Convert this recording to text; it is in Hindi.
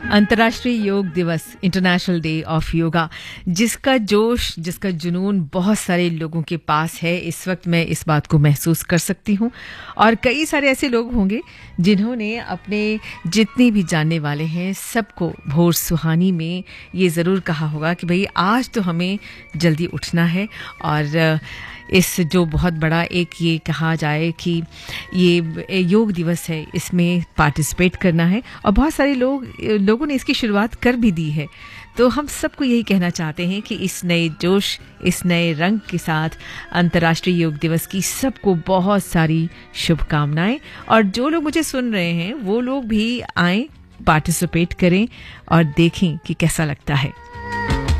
अंतर्राष्ट्रीय योग दिवस, इंटरनेशनल डे ऑफ योगा, जिसका जोश, जिसका जुनून बहुत सारे लोगों के पास है। इस वक्त मैं इस बात को महसूस कर सकती हूँ और कई सारे ऐसे लोग होंगे जिन्होंने अपने जितने भी जानने वाले हैं सबको भोर सुहानी में ये ज़रूर कहा होगा कि भाई आज तो हमें जल्दी उठना है और इस जो बहुत बड़ा एक ये कहा जाए कि ये योग दिवस है, इसमें पार्टिसिपेट करना है और बहुत सारे लोगों ने इसकी शुरुआत कर भी दी है। तो हम सबको यही कहना चाहते हैं कि इस नए जोश, इस नए रंग के साथ अंतर्राष्ट्रीय योग दिवस की सबको बहुत सारी शुभकामनाएं। और जो लोग मुझे सुन रहे हैं वो लोग भी आएं, पार्टिसिपेट करें और देखें कि कैसा लगता है।